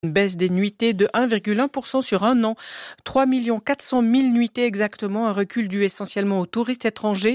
Une baisse des nuitées de 1,1% sur un an. 3 400 000 nuitées exactement, un recul dû essentiellement aux touristes étrangers.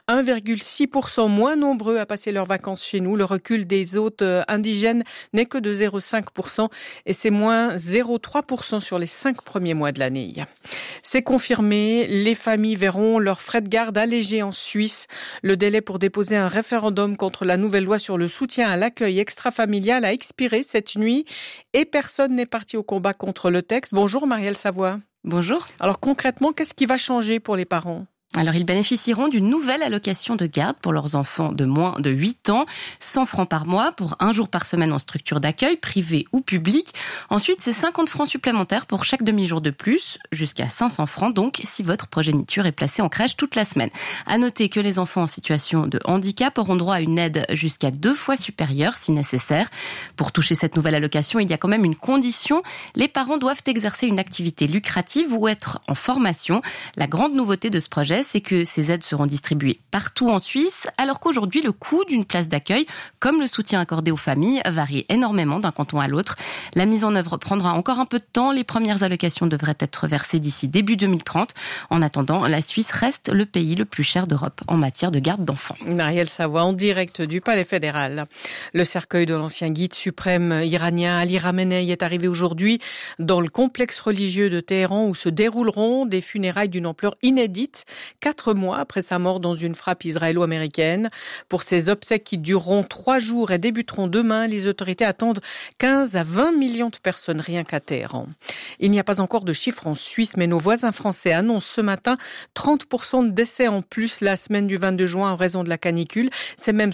1,6% moins nombreux à passer leurs vacances chez nous. Le recul des hôtes indigènes n'est que de 0,5% et c'est moins 0,3% sur les 5 premiers mois de l'année. C'est confirmé, les familles verront leurs frais de garde allégés en Suisse. Le délai pour déposer un référendum contre la nouvelle loi sur le soutien à l'accueil extrafamilial a expiré cette nuit et personne n'est parti au combat contre le texte. Bonjour Marielle Savoie. Bonjour. Alors concrètement, qu'est-ce qui va changer pour les parents ? Alors, ils bénéficieront d'une nouvelle allocation de garde pour leurs enfants de moins de 8 ans, 100 francs par mois pour 1 jour par semaine en structure d'accueil, privée ou publique. Ensuite, c'est 50 francs supplémentaires pour chaque demi-jour de plus, jusqu'à 500 francs donc, si votre progéniture est placée en crèche toute la semaine. À noter que les enfants en situation de handicap auront droit à une aide jusqu'à 2 fois supérieure, si nécessaire. Pour toucher cette nouvelle allocation, il y a quand même une condition. Les parents doivent exercer une activité lucrative ou être en formation. La grande nouveauté de ce projet, c'est que ces aides seront distribuées partout en Suisse, alors qu'aujourd'hui, le coût d'une place d'accueil, comme le soutien accordé aux familles, varie énormément d'un canton à l'autre. La mise en œuvre prendra encore un peu de temps. Les premières allocations devraient être versées d'ici début 2030. En attendant, la Suisse reste le pays le plus cher d'Europe en matière de garde d'enfants. Marielle Savoie, en direct du Palais fédéral. Le cercueil de l'ancien guide suprême iranien Ali Khamenei est arrivé aujourd'hui dans le complexe religieux de Téhéran où se dérouleront des funérailles d'une ampleur inédite. 4 mois après sa mort dans une frappe israélo-américaine. Pour ces obsèques qui dureront 3 jours et débuteront demain, les autorités attendent 15 à 20 millions de personnes rien qu'à Téhéran. Il n'y a pas encore de chiffres en Suisse, mais nos voisins français annoncent ce matin 30% de décès en plus la semaine du 22 juin en raison de la canicule. C'est même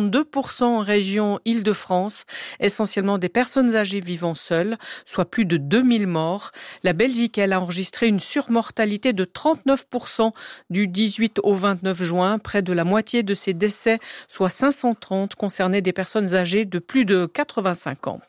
62% en région Île-de-France, essentiellement des personnes âgées vivant seules, soit plus de 2000 morts. La Belgique, elle, a enregistré une surmortalité de 39% du 18 au 29 juin, près de la moitié de ces décès, soit 530, concernaient des personnes âgées de plus de 85 ans.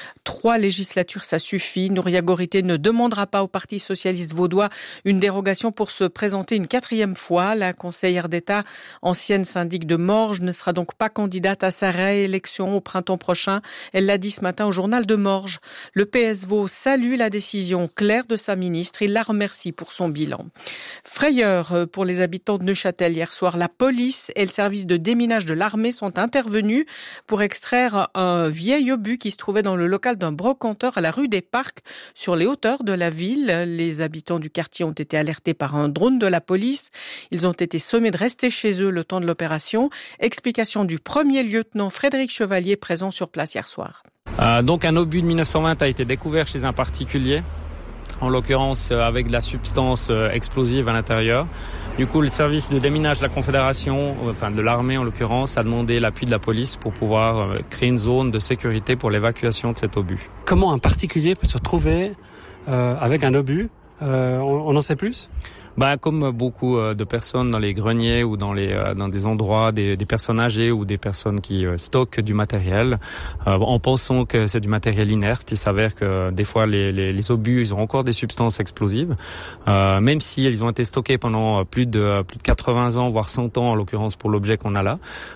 3 législatures, ça suffit. Nouria Gorité ne demandera pas au Parti socialiste vaudois une dérogation pour se présenter une 4e fois. La conseillère d'État, ancienne syndic de Morges, ne sera donc pas candidate à sa réélection au printemps prochain. Elle l'a dit ce matin au journal de Morges. Le PS Vaud salue la décision claire de sa ministre. Il la remercie pour son bilan. Frayeur pour les habitants de Neuchâtel. Hier soir, la police et le service de déminage de l'armée sont intervenus pour extraire un vieil obus qui se trouvait dans le local d'un brocanteur à la rue des Parcs, sur les hauteurs de la ville. Les habitants du quartier ont été alertés par un drone de la police. Ils ont été sommés de rester chez eux le temps de l'opération. Explication du premier lieutenant Frédéric Chevalier, présent sur place hier soir. Donc un obus de 1920 a été découvert chez un particulier, en l'occurrence avec de la substance explosive à l'intérieur. Du coup, le service de déminage de la Confédération, enfin de l'armée en l'occurrence, a demandé l'appui de la police pour pouvoir créer une zone de sécurité pour l'évacuation de cet obus. Comment un particulier peut se retrouver avec un obus ? On en sait plus ? Comme beaucoup de personnes dans les greniers ou dans des endroits, des personnes âgées ou des personnes qui stockent du matériel, en pensant que c'est du matériel inerte, il s'avère que des fois les obus, ils ont encore des substances explosives, même si ils ont été stockés pendant plus de 80 ans, voire 100 ans en l'occurrence pour l'objet qu'on a là.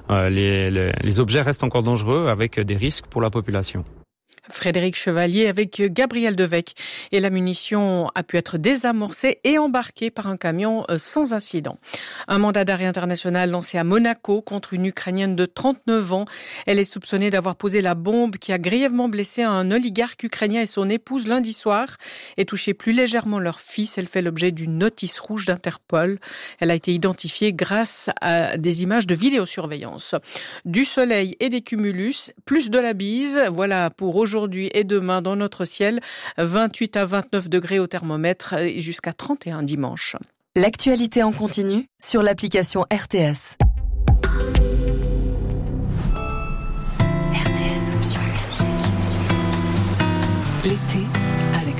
Les objets restent encore dangereux avec des risques pour la population. Frédéric Chevalier avec Gabriel Devec. Et la munition a pu être désamorcée et embarquée par un camion sans incident. Un mandat d'arrêt international lancé à Monaco contre une Ukrainienne de 39 ans. Elle est soupçonnée d'avoir posé la bombe qui a grièvement blessé un oligarque ukrainien et son épouse lundi soir et touché plus légèrement leur fils. Elle fait l'objet d'une notice rouge d'Interpol. Elle a été identifiée grâce à des images de vidéosurveillance. Du soleil et des cumulus, plus de la bise. Voilà pour aujourd'hui et demain dans notre ciel, 28 à 29 degrés au thermomètre et jusqu'à 31 dimanche. L'actualité en continu sur l'application RTS. RTS Option Musique. L'été